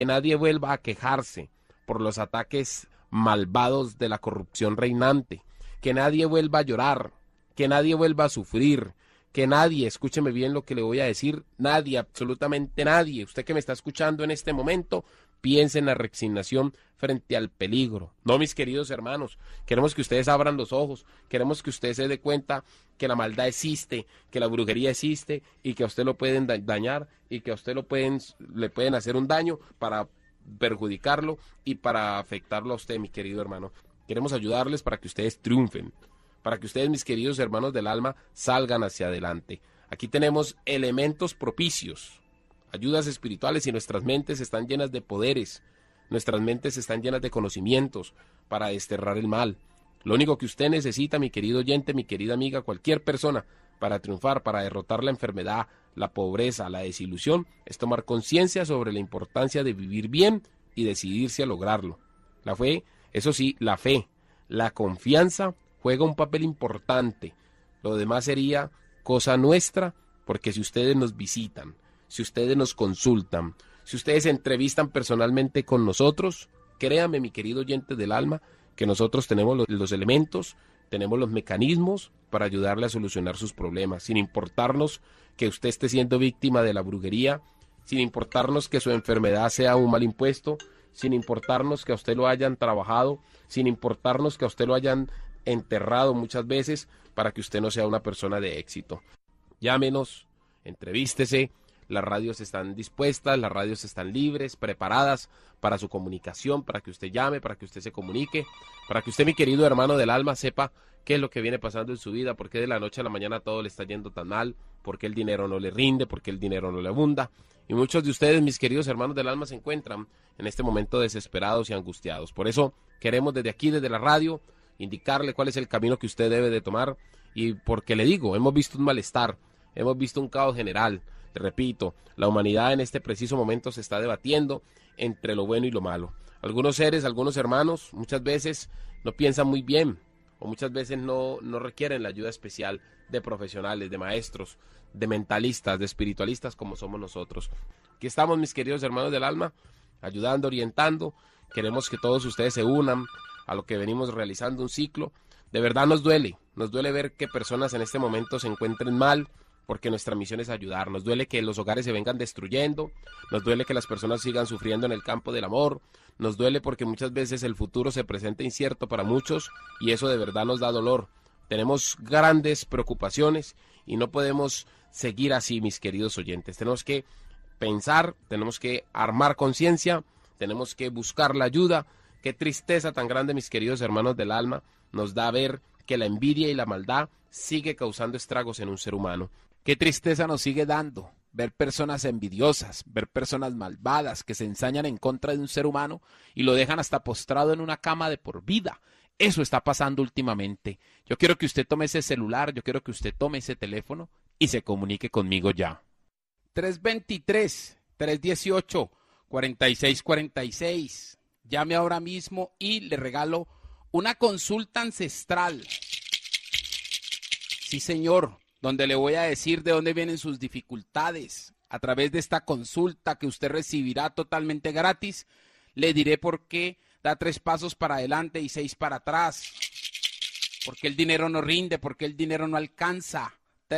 Que nadie vuelva a quejarse por los ataques malvados de la corrupción reinante. Que nadie vuelva a llorar, que nadie vuelva a sufrir, que nadie, escúcheme bien lo que le voy a decir, nadie, absolutamente nadie, usted que me está escuchando en este momento, piense en la resignación frente al peligro. No, mis queridos hermanos, queremos que ustedes abran los ojos, queremos que usted se dé cuenta que la maldad existe, que la brujería existe y que a usted lo pueden dañar y que a usted le pueden hacer un daño para perjudicarlo y para afectarlo a usted, mi querido hermano. Queremos ayudarles para que ustedes triunfen, para que ustedes, mis queridos hermanos del alma, salgan hacia adelante. Aquí tenemos elementos propicios, ayudas espirituales, y nuestras mentes están llenas de poderes, nuestras mentes están llenas de conocimientos para desterrar el mal. Lo único que usted necesita, mi querido oyente, mi querida amiga, cualquier persona, para triunfar, para derrotar la enfermedad, la pobreza, la desilusión, es tomar conciencia sobre la importancia de vivir bien y decidirse a lograrlo. La fe, eso sí, la fe, la confianza juega un papel importante. Lo demás sería cosa nuestra, porque si ustedes nos visitan, si ustedes nos consultan, si ustedes se entrevistan personalmente con nosotros, créame, mi querido oyente del alma, que nosotros tenemos los elementos, tenemos los mecanismos para ayudarle a solucionar sus problemas, sin importarnos que usted esté siendo víctima de la brujería, sin importarnos que su enfermedad sea un mal impuesto, sin importarnos que a usted lo hayan trabajado, sin importarnos que a usted lo hayan enterrado muchas veces, para que usted no sea una persona de éxito. Llámenos, entrevístese, las radios están dispuestas, las radios están libres, preparadas para su comunicación, para que usted llame, para que usted se comunique, para que usted, mi querido hermano del alma, sepa qué es lo que viene pasando en su vida, por qué de la noche a la mañana todo le está yendo tan mal, por qué el dinero no le rinde, por qué el dinero no le abunda. Y muchos de ustedes, mis queridos hermanos del alma, se encuentran en este momento desesperados y angustiados. Por eso queremos desde aquí, desde la radio, indicarle cuál es el camino que usted debe de tomar, y porque le digo, hemos visto un malestar, hemos visto un caos general. Repito, la humanidad en este preciso momento se está debatiendo entre lo bueno y lo malo. Algunos seres, algunos hermanos, muchas veces no piensan muy bien, o muchas veces no requieren la ayuda especial de profesionales, de maestros, de mentalistas, de espiritualistas como somos nosotros. Aquí estamos, mis queridos hermanos del alma, ayudando, orientando. Queremos que todos ustedes se unan a lo que venimos realizando, un ciclo. De verdad nos duele ver que personas en este momento se encuentren mal, porque nuestra misión es ayudar. Nos duele que los hogares se vengan destruyendo, nos duele que las personas sigan sufriendo en el campo del amor, nos duele porque muchas veces el futuro se presenta incierto para muchos, y eso de verdad nos da dolor. Tenemos grandes preocupaciones y no podemos seguir así, mis queridos oyentes. Tenemos que pensar, tenemos que armar conciencia, tenemos que buscar la ayuda. Qué tristeza tan grande, mis queridos hermanos del alma, nos da ver que la envidia y la maldad sigue causando estragos en un ser humano. Qué tristeza nos sigue dando ver personas envidiosas, ver personas malvadas que se ensañan en contra de un ser humano y lo dejan hasta postrado en una cama de por vida. Eso está pasando últimamente. Yo quiero que usted tome ese celular, yo quiero que usted tome ese teléfono y se comunique conmigo ya. 323-318-4646. Llame ahora mismo y le regalo una consulta ancestral. Sí, señor, donde le voy a decir de dónde vienen sus dificultades. A través de esta consulta que usted recibirá totalmente gratis, le diré por qué da 3 pasos para adelante y 6 para atrás. Por qué el dinero no rinde, por qué el dinero no alcanza.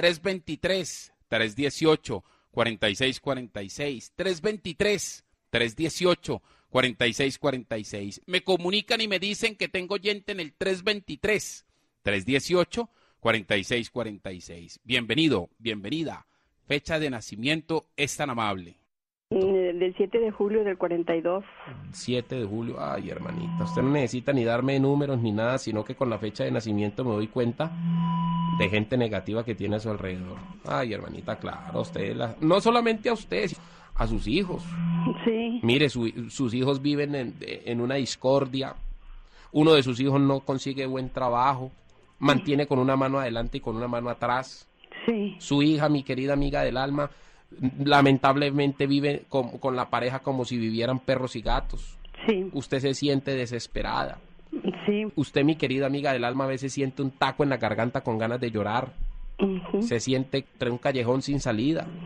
323-318-4646. 323-318-4646. Me comunican y me dicen que tengo oyente en el 323-318-4646. Bienvenido, bienvenida. Fecha de nacimiento es tan amable. Del 7 de julio del 42. 7 de julio, ay hermanita, usted no necesita ni darme números ni nada, sino que con la fecha de nacimiento me doy cuenta de gente negativa que tiene a su alrededor. Ay hermanita, claro, usted, no solamente a usted, a sus hijos. Sí. Mire, sus hijos viven en una discordia, uno de sus hijos no consigue buen trabajo, mantiene con una mano adelante y con una mano atrás. Sí. Su hija, mi querida amiga del alma, lamentablemente vive con la pareja como si vivieran perros y gatos. Sí. Usted se siente desesperada. Sí. Usted, mi querida amiga del alma, a veces siente un taco en la garganta con ganas de llorar. Se siente entre un callejón sin salida. Sí.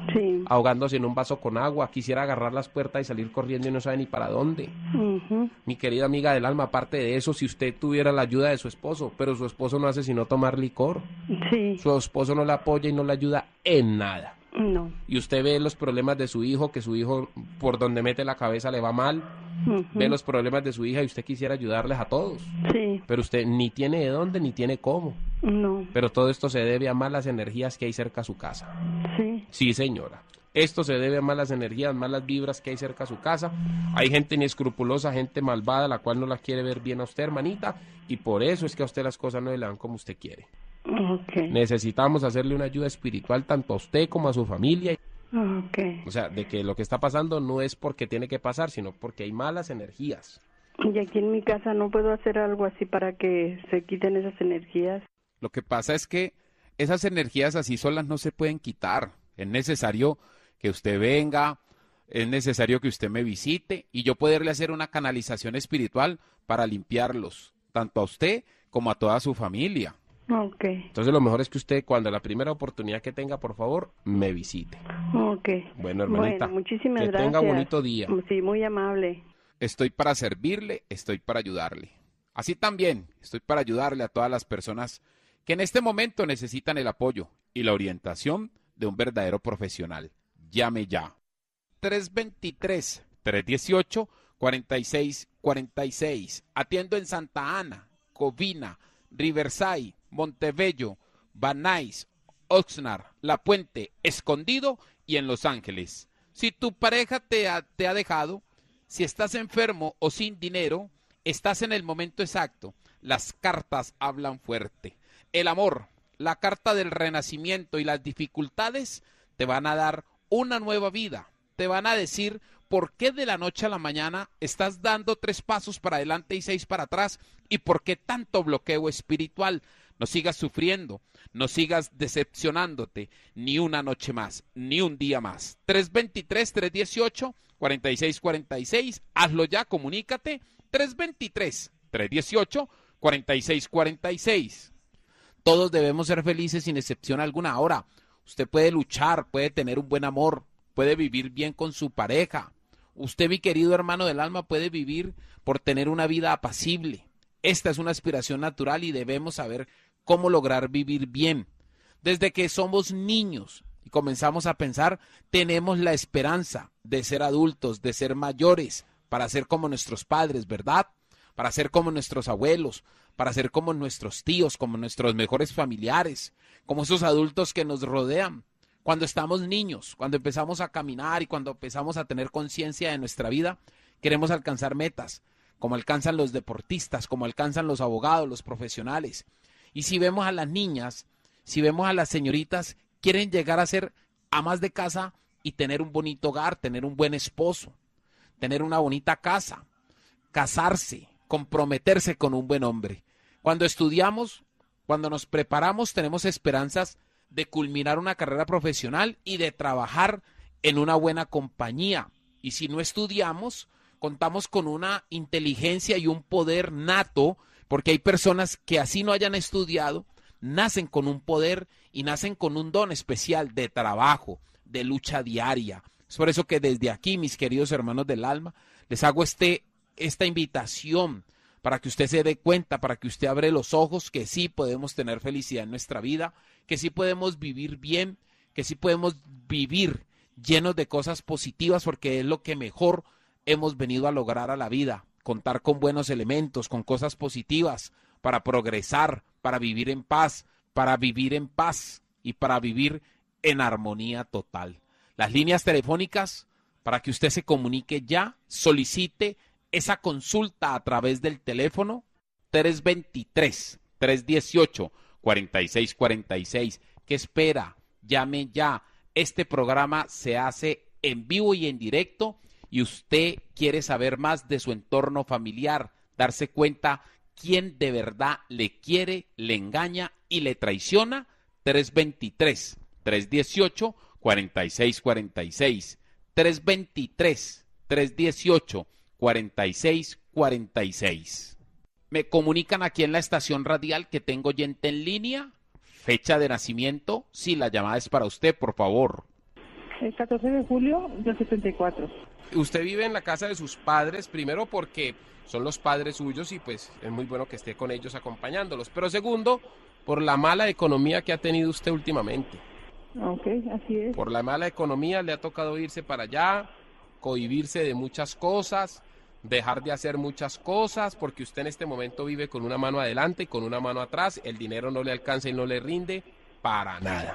ahogándose en un vaso con agua, quisiera agarrar las puertas y salir corriendo y no sabe ni para dónde. Mi querida amiga del alma, aparte de eso, si usted tuviera la ayuda de su esposo, pero su esposo no hace sino tomar licor, Sí. su esposo no la apoya y no le ayuda en nada. No. Y usted ve los problemas de su hijo, que su hijo por donde mete la cabeza le va mal, ve los problemas de su hija y usted quisiera ayudarles a todos, Sí. pero usted ni tiene de dónde ni tiene cómo. No. Pero todo esto se debe a malas energías que hay cerca a su casa. Sí. Sí, señora. Esto se debe a malas energías, malas vibras que hay cerca a su casa. Hay gente inescrupulosa, gente malvada, la cual no la quiere ver bien a usted, hermanita, y por eso es que a usted las cosas no le dan como usted quiere. Okay. Necesitamos hacerle una ayuda espiritual tanto a usted como a su familia. Okay. O sea, de que lo que está pasando no es porque tiene que pasar, sino porque hay malas energías. Y aquí en mi casa no puedo hacer algo así para que se quiten esas energías. Lo que pasa es que esas energías así solas no se pueden quitar. Es necesario que usted venga, es necesario que usted me visite y yo poderle hacer una canalización espiritual para limpiarlos, tanto a usted como a toda su familia. Okay. Entonces lo mejor es que usted, cuando la primera oportunidad que tenga, por favor, me visite. Okay. Bueno, hermanita, Bueno, muchísimas que gracias. tenga bonito día. Sí, muy amable. Estoy para servirle, estoy para ayudarle. Así también estoy para ayudarle a todas las personas que en este momento necesitan el apoyo y la orientación de un verdadero profesional. Llame ya. 323-318-4646. Atiendo en Santa Ana, Covina, Riverside, Montebello, Van Nuys, Oxnard, La Puente, Escondido y en Los Ángeles. Si tu pareja te ha dejado, si estás enfermo o sin dinero, estás en el momento exacto. Las cartas hablan fuerte. El amor, la carta del renacimiento y las dificultades te van a dar una nueva vida. Te van a decir por qué de la noche a la mañana estás dando 3 pasos para adelante y 6 para atrás y por qué tanto bloqueo espiritual. No sigas sufriendo, no sigas decepcionándote ni una noche más, ni un día más. 323-318-4646. Hazlo ya, comunícate. 323-318-4646. Todos debemos ser felices sin excepción alguna. Ahora, usted puede luchar, puede tener un buen amor, puede vivir bien con su pareja. Usted, mi querido hermano del alma, puede vivir por tener una vida apacible. Esta es una aspiración natural y debemos saber cómo lograr vivir bien. Desde que somos niños y comenzamos a pensar, tenemos la esperanza de ser adultos, de ser mayores, para ser como nuestros padres, ¿verdad? Para ser como nuestros abuelos, para ser como nuestros tíos, como nuestros mejores familiares, como esos adultos que nos rodean. Cuando estamos niños, cuando empezamos a caminar y cuando empezamos a tener conciencia de nuestra vida, queremos alcanzar metas, como alcanzan los deportistas, como alcanzan los abogados, los profesionales. Y si vemos a las niñas, si vemos a las señoritas, quieren llegar a ser amas de casa y tener un bonito hogar, tener un buen esposo, tener una bonita casa, casarse, comprometerse con un buen hombre. Cuando estudiamos, cuando nos preparamos, tenemos esperanzas de culminar una carrera profesional y de trabajar en una buena compañía. Y si no estudiamos, contamos con una inteligencia y un poder nato, porque hay personas que así no hayan estudiado, nacen con un poder y nacen con un don especial de trabajo, de lucha diaria. Es por eso que desde aquí, mis queridos hermanos del alma, les hago esta invitación para que usted se dé cuenta, para que usted abre los ojos, que sí podemos tener felicidad en nuestra vida, que sí podemos vivir bien, que sí podemos vivir llenos de cosas positivas, porque es lo que mejor hemos venido a lograr a la vida, contar con buenos elementos, con cosas positivas, para progresar, para vivir en paz y para vivir en armonía total. Las líneas telefónicas para que usted se comunique ya, solicite esa consulta a través del teléfono 323-318-4646. ¿Qué espera? Llame ya. Este programa se hace en vivo y en directo y usted quiere saber más de su entorno familiar, darse cuenta quién de verdad le quiere, le engaña y le traiciona. 323-318-4646. 323-318-4646. Me comunican aquí en la estación radial que tengo oyente en línea. Fecha de nacimiento. Sí, la llamada es para usted, por favor. El 14 de julio del 74. Usted vive en la casa de sus padres, primero porque son los padres suyos y pues es muy bueno que esté con ellos acompañándolos, pero segundo, por la mala economía que ha tenido usted últimamente. Ok, así es. Por la mala economía le ha tocado irse para allá, cohibirse de muchas cosas, dejar de hacer muchas cosas, porque usted en este momento vive con una mano adelante y con una mano atrás, el dinero no le alcanza y no le rinde para nada.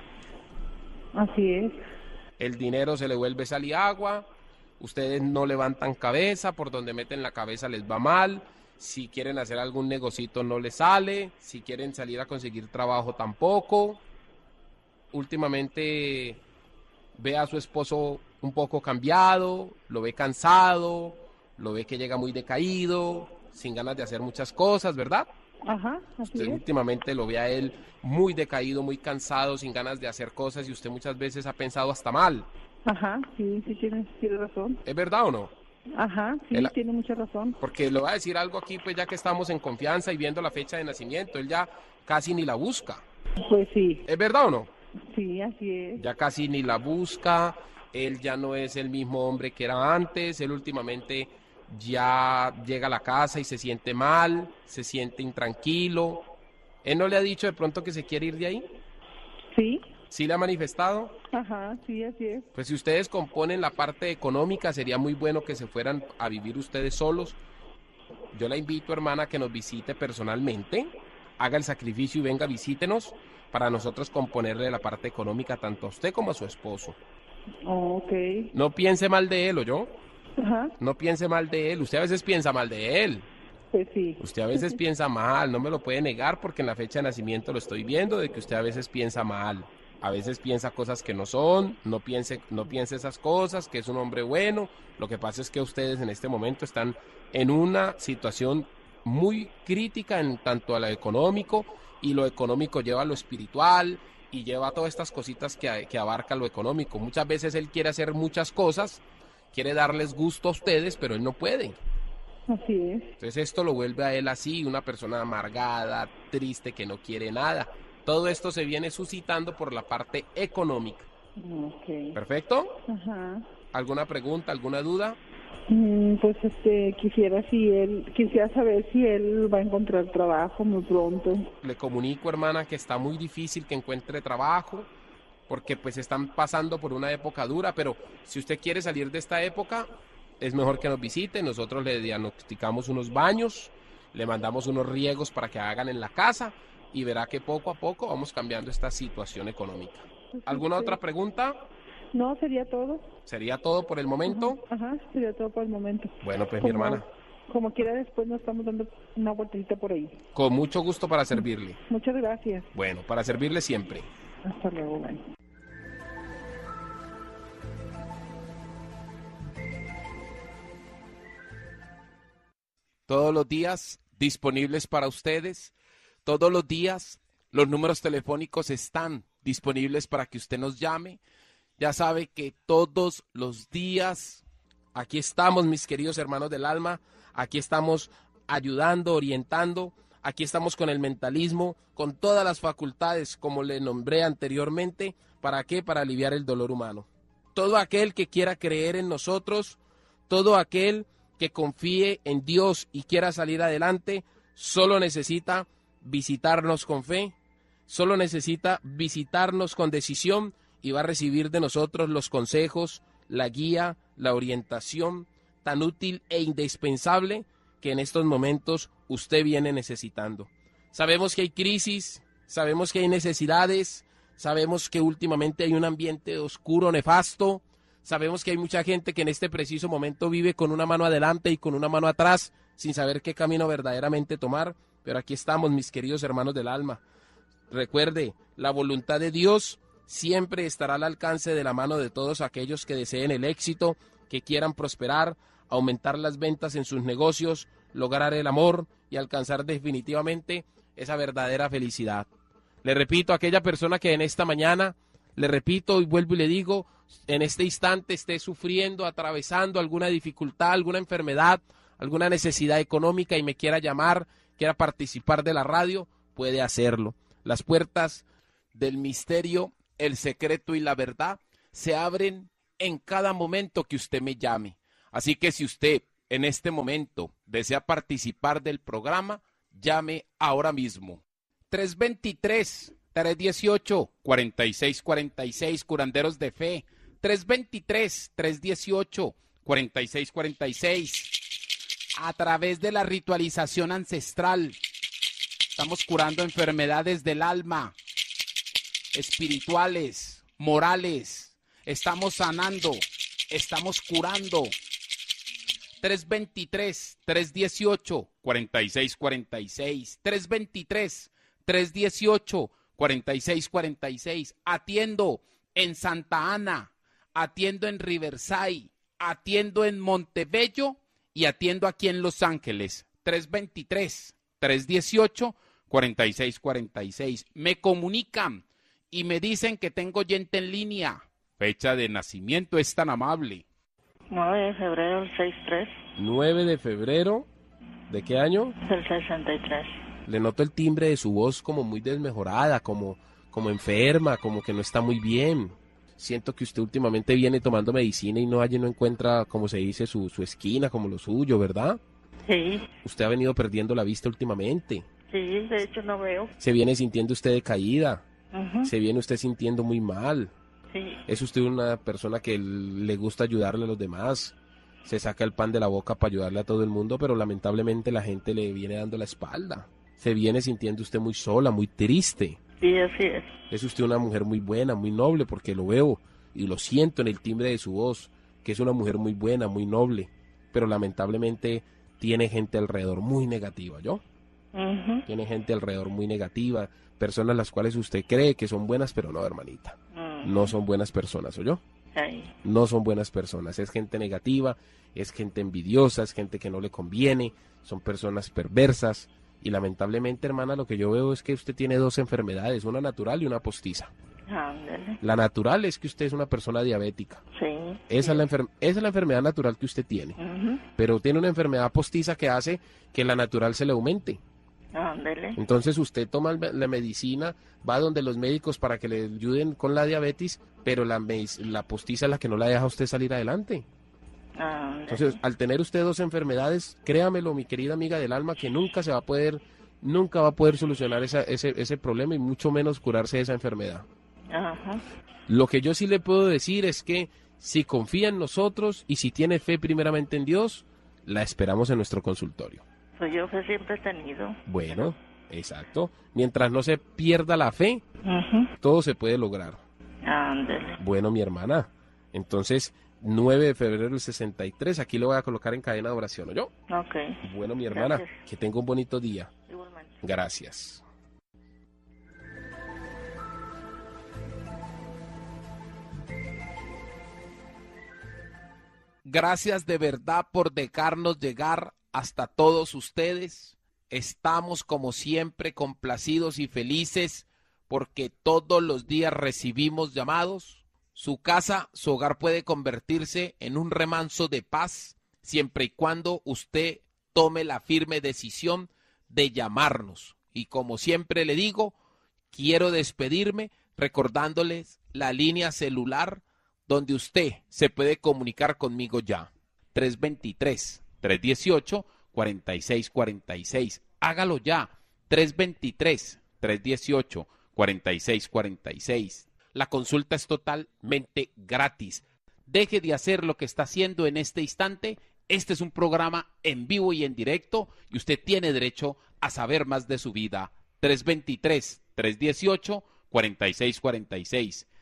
Así es. El dinero se le vuelve sal y agua, ustedes no levantan cabeza, por donde meten la cabeza les va mal, si quieren hacer algún negocito no les sale, si quieren salir a conseguir trabajo tampoco. Últimamente ve a su esposo un poco cambiado, lo ve cansado, lo ve que llega muy decaído, sin ganas de hacer muchas cosas, ¿verdad? Ajá, así Usted es. últimamente lo ve a él muy decaído, muy cansado, sin ganas de hacer cosas y usted muchas veces ha pensado hasta mal. Ajá, sí, tiene razón. ¿Es verdad o no? Ajá, sí, Él- tiene mucha razón. Porque le voy a decir algo aquí, pues ya que estamos en confianza y viendo la fecha de nacimiento, él ya casi ni la busca. Pues sí, ¿Es verdad o no? sí, así es. Ya casi ni la busca, él ya no es el mismo hombre que era antes, él últimamente ya llega a la casa y se siente mal, se siente intranquilo. ¿Él no le ha dicho de pronto que se quiere ir de ahí? Sí, ¿Sí le ha manifestado? ajá, sí, así es. Pues si ustedes componen la parte económica, sería muy bueno que se fueran a vivir ustedes solos. Yo la invito, hermana, a que nos visite personalmente, haga el sacrificio y venga, visítenos para nosotros componerle la parte económica tanto a usted como a su esposo. Ok, No piense mal de él, ¿oyó? ajá, No piense mal de él. Usted a veces piensa mal de él. pues sí. Usted a veces piensa mal, no me lo puede negar porque en la fecha de nacimiento lo estoy viendo de que usted a veces piensa mal. A veces piensa cosas que no son, no piense esas cosas, que es un hombre bueno. Lo que pasa es que ustedes en este momento están en una situación muy crítica en tanto a lo económico, y lo económico lleva a lo espiritual y lleva a todas estas cositas que abarca lo económico. Muchas veces él quiere hacer muchas cosas, quiere darles gusto a ustedes, pero él no puede. Así es. Entonces esto lo vuelve a él así, una persona amargada, triste, que no quiere nada. Todo esto se viene suscitando por la parte económica. Ok, ¿Perfecto? ajá. ¿Alguna pregunta, alguna duda? Pues quisiera saber si él va a encontrar trabajo muy pronto. Le comunico, hermana, que está muy difícil que encuentre trabajo, porque pues están pasando por una época dura, pero si usted quiere salir de esta época, es mejor que nos visite. Nosotros le diagnosticamos unos baños, le mandamos unos riegos para que hagan en la casa y verá que poco a poco vamos cambiando esta situación económica. ¿Alguna otra pregunta? No, sería todo. ¿Sería todo por el momento? Ajá, sería todo por el momento. Bueno, pues mi hermana, Como quiera, después nos estamos dando una vueltita por ahí. con mucho gusto para servirle. Muchas gracias. Bueno, para servirle siempre. Hasta luego, bye. Todos los días disponibles para ustedes. Todos los días los números telefónicos están disponibles para que usted nos llame. Ya sabe que todos los días aquí estamos, mis queridos hermanos del alma. Aquí estamos ayudando, orientando. Aquí estamos con el mentalismo, con todas las facultades, como le nombré anteriormente. ¿Para qué? Para aliviar el dolor humano. Todo aquel que quiera creer en nosotros, todo aquel que confíe en Dios y quiera salir adelante, solo necesita visitarnos con fe, solo necesita visitarnos con decisión y va a recibir de nosotros los consejos, la guía, la orientación tan útil e indispensable que en estos momentos usted viene necesitando. Sabemos que hay crisis, sabemos que hay necesidades, sabemos que últimamente hay un ambiente oscuro, nefasto. Sabemos que hay mucha gente que en este preciso momento vive con una mano adelante y con una mano atrás, sin saber qué camino verdaderamente tomar, pero aquí estamos, mis queridos hermanos del alma. Recuerde, la voluntad de Dios siempre estará al alcance de la mano de todos aquellos que deseen el éxito, que quieran prosperar, aumentar las ventas en sus negocios, lograr el amor y alcanzar definitivamente esa verdadera felicidad. Le repito, a aquella persona que en esta mañana, le repito y vuelvo y le digo, en este instante esté sufriendo, atravesando alguna dificultad, alguna enfermedad, alguna necesidad económica y me quiera llamar, quiera participar de la radio, puede hacerlo. Las puertas del misterio, el secreto y la verdad se abren en cada momento que usted me llame. Así que si usted en este momento desea participar del programa, llame ahora mismo. 323-318-4646, curanderos de fe. 323-318-4646. A través de la ritualización ancestral, estamos curando enfermedades del alma, espirituales, morales. Estamos sanando, estamos curando. 323-318-4646. 323-318-4646. Atiendo en Santa Ana, atiendo en Riverside, atiendo en Montebello y atiendo aquí en Los Ángeles. 323-318-4646. Me comunican y me dicen que tengo oyente en línea. Fecha de nacimiento es tan amable. 9 de febrero del 63. 9 de febrero, ¿de qué año? Del 63. Le noto el timbre de su voz como muy desmejorada, como enferma, como que no está muy bien. Siento que usted últimamente viene tomando medicina y no encuentra, como se dice, su esquina, como lo suyo, ¿verdad? Sí. Usted ha venido perdiendo la vista últimamente. Sí, de hecho no veo. Se viene sintiendo usted decaída. Ujú. Se viene usted sintiendo muy mal. Sí. Es usted una persona que le gusta ayudarle a los demás. Se saca el pan de la boca para ayudarle a todo el mundo, pero lamentablemente la gente le viene dando la espalda. Se viene sintiendo usted muy sola, muy triste. Sí, así es. Es usted una mujer muy buena, muy noble, porque lo veo y lo siento en el timbre de su voz, que es una mujer muy buena, muy noble, pero lamentablemente tiene gente alrededor muy negativa, ¿yo? Ujú. Tiene gente alrededor muy negativa, personas las cuales usted cree que son buenas, pero no, hermanita. No son buenas personas, ¿oyó? Sí. No son buenas personas, es gente negativa, es gente envidiosa, es gente que no le conviene, son personas perversas y lamentablemente, hermana, lo que yo veo es que usted tiene dos enfermedades, una natural y una postiza. Ándale. La natural es que usted es una persona diabética, Sí. esa es la enfermedad natural que usted tiene, Ujú. pero tiene una enfermedad postiza que hace que la natural se le aumente. Ándale. Entonces usted toma la medicina, va donde los médicos para que le ayuden con la diabetes, pero la postiza es la que no la deja a usted salir adelante. Ándale. Entonces, al tener usted dos enfermedades, créamelo, mi querida amiga del alma, que nunca va a poder solucionar ese problema y mucho menos curarse de esa enfermedad. Ajá. Lo que yo sí le puedo decir es que si confía en nosotros y si tiene fe primeramente en Dios, la esperamos en nuestro consultorio. Pues yo fe siempre he tenido. Bueno, exacto. Mientras no se pierda la fe, Ujú. todo se puede lograr. Ándale. Bueno, mi hermana, entonces 9 de febrero del 63, aquí lo voy a colocar en cadena de oración, ¿oyó? Ok. Bueno, mi hermana, Gracias. que tenga un bonito día. Igualmente. Gracias. Gracias de verdad por dejarnos llegar hasta todos ustedes. Estamos como siempre complacidos y felices porque todos los días recibimos llamados. Su casa, su hogar puede convertirse en un remanso de paz siempre y cuando usted tome la firme decisión de llamarnos. Y como siempre le digo, quiero despedirme recordándoles la línea celular donde usted se puede comunicar conmigo ya. 323-318-4646. Hágalo ya. 323-318-4646. La consulta es totalmente gratis. Deje de hacer lo que está haciendo en este instante. Este es un programa en vivo y en directo y usted tiene derecho a saber más de su vida. 323-318-4646.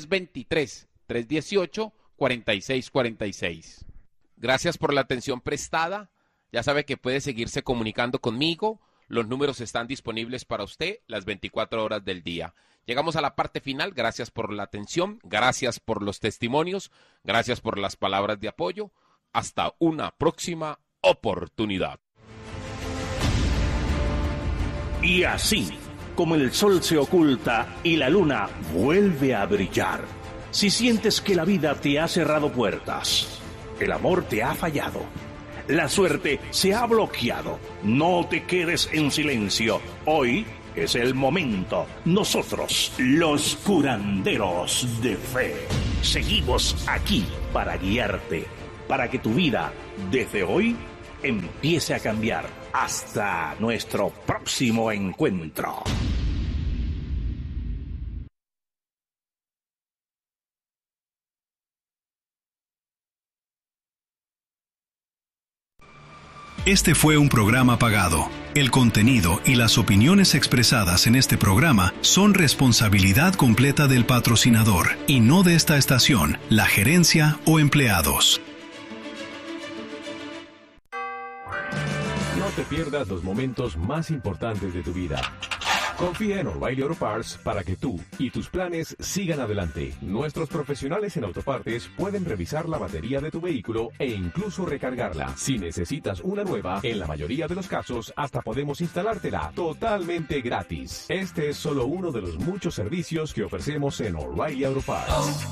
323-318-4646. Gracias por la atención prestada. Ya sabe que puede seguirse comunicando conmigo. Los números están disponibles para usted las 24 horas del día. Llegamos a la parte final. Gracias por la atención. Gracias por los testimonios. Gracias por las palabras de apoyo. Hasta una próxima oportunidad. Y así, como el sol se oculta y la luna vuelve a brillar, si sientes que la vida te ha cerrado puertas, el amor te ha fallado, la suerte se ha bloqueado, no te quedes en silencio. Hoy es el momento. Nosotros, los curanderos de fe. seguimos aquí para guiarte, para que tu vida, desde hoy, empiece a cambiar. Hasta nuestro próximo encuentro. Este fue un programa pagado. El contenido y las opiniones expresadas en este programa son responsabilidad completa del patrocinador y no de esta estación, la gerencia o empleados. No te pierdas los momentos más importantes de tu vida. Confía en O'Reilly Auto Parts para que tú y tus planes sigan adelante. Nuestros profesionales en autopartes pueden revisar la batería de tu vehículo e incluso recargarla. Si necesitas una nueva, en la mayoría de los casos hasta podemos instalártela totalmente gratis. Este es solo uno de los muchos servicios que ofrecemos en O'Reilly Auto Parts.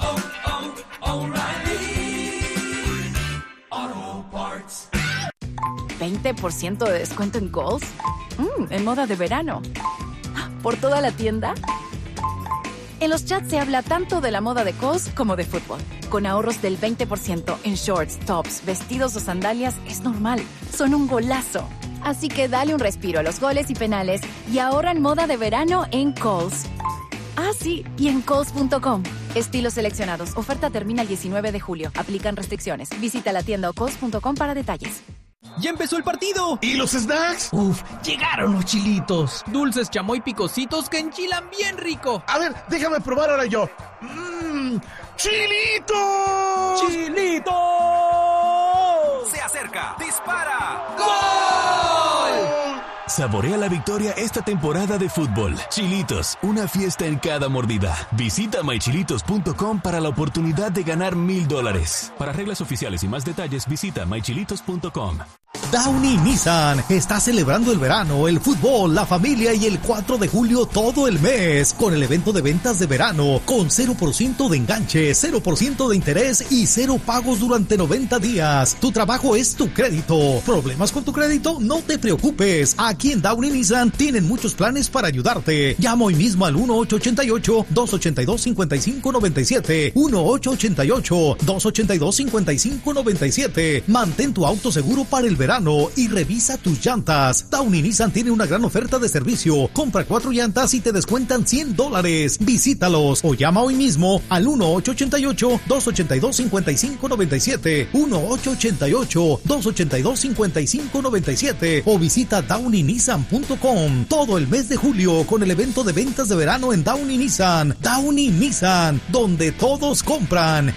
O'Reilly Auto Parts. 20% de descuento en Kohl's. En moda de verano. ¿Por toda la tienda? En los chats se habla tanto de la moda de Kohl's como de fútbol. Con ahorros del 20% en shorts, tops, vestidos o sandalias es normal. Son un golazo. Así que dale un respiro a los goles y penales y ahorra en moda de verano en Kohl's. Ah, sí, y en Kohl's.com. Estilos seleccionados. Oferta termina el 19 de julio. Aplican restricciones. Visita la tienda o Kohl's.com para detalles. ¡Ya empezó el partido! ¿Y los snacks? ¡Uf! ¡Llegaron los chilitos! Dulces, chamoy picositos que enchilan bien rico. A ver, déjame probar ahora yo. ¡Chilitos! ¡Chilitos! Se acerca, dispara. ¡Gol! Saborea la victoria esta temporada de fútbol. Chilitos, una fiesta en cada mordida. Visita mychilitos.com para la oportunidad de ganar $1,000. Para reglas oficiales y más detalles, visita mychilitos.com. Downey Nissan está celebrando el verano, el fútbol, la familia y el 4 de julio todo el mes con el evento de ventas de verano con 0% de enganche, 0% de interés y 0 pagos durante 90 días. Tu trabajo es tu crédito. ¿Problemas con tu crédito? No te preocupes. Aquí en Downey Nissan tienen muchos planes para ayudarte. Llama hoy mismo al 1-888-282-5597. 1-888-282-5597. Mantén tu auto seguro para el verano y revisa tus llantas. Downey Nissan tiene una gran oferta de servicio. Compra 4 llantas y te descuentan $100. Visítalos o llama hoy mismo al 1-888-282-5597. 1-888-282-5597 o visita DowneyNissan.com. Todo el mes de julio con el evento de ventas de verano en Downey Nissan. Downey Nissan, donde todos compran.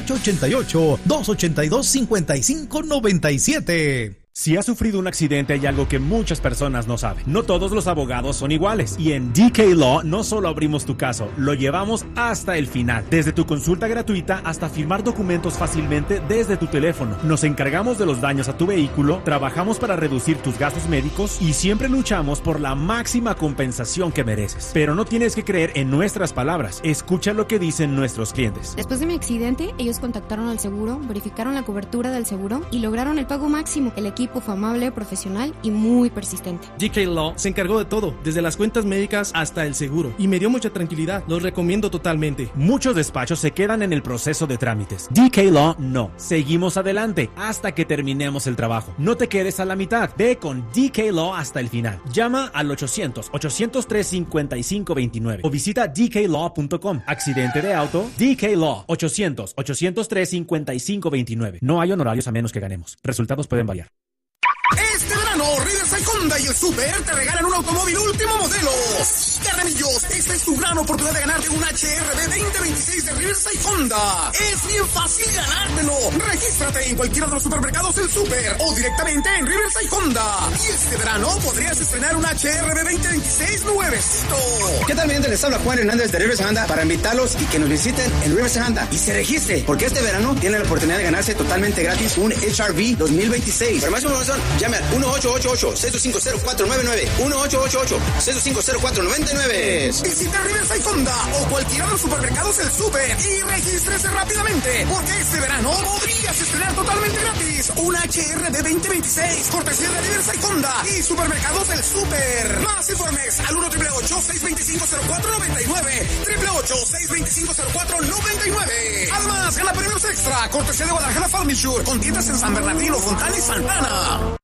1-888-282-5597. Si has sufrido un accidente, hay algo que muchas personas no saben. No todos los abogados son iguales. Y en DK Law no solo abrimos tu caso, lo llevamos hasta el final. Desde tu consulta gratuita hasta firmar documentos fácilmente desde tu teléfono. Nos encargamos de los daños a tu vehículo, trabajamos para reducir tus gastos médicos y siempre luchamos por la máxima compensación que mereces. Pero no tienes que creer en nuestras palabras. Escucha lo que dicen nuestros clientes. Después de mi accidente, ellos contactaron al seguro, verificaron la cobertura del seguro y lograron el pago máximo. El equipo fue amable, profesional y muy persistente. DK Law se encargó de todo, desde las cuentas médicas hasta el seguro, y me dio mucha tranquilidad. Los recomiendo totalmente. Muchos despachos se quedan en el proceso de trámites. DK Law no. Seguimos adelante hasta que terminemos el trabajo. No te quedes a la mitad. Ve con DK Law hasta el final. Llama al 800-803-5529 o visita dklaw.com. Accidente de auto, DK Law. 800-803-5529. No hay honorarios a menos que ganemos. Resultados pueden variar. Este verano, Riverside Honda y el Super te regalan un automóvil último modelo. Carnamillos, esta es tu gran oportunidad de ganarte un HR-V 2026 de Riverside Honda. Es bien fácil ganártelo. Regístrate en cualquiera de los supermercados El Super o directamente en Riverside Honda. Y este verano podrías estrenar un HR-V 2026 nuevecito. ¿Qué tal, mi gente? Les habla Juan Hernández de Riverside Honda para invitarlos y que nos visiten en Riverside Honda y se registre, porque este verano tienen la oportunidad de ganarse totalmente gratis un HR-V 2026. Para más información, llame al 1-888 1-888-625-0499. 1-888-625-0499. Visita Riverside Honda o cualquiera de los supermercados del Super y regístrese rápidamente, porque este verano podrías estrenar totalmente gratis un HRD 2026, cortesía de Riverside Honda y supermercados del Super. Más informes al 1-888-625-0499, 888-625-0499. Además, gana premios extra, cortesía de Guadalajara Furniture, con tiendas en San Bernardino, Fontana y Santana.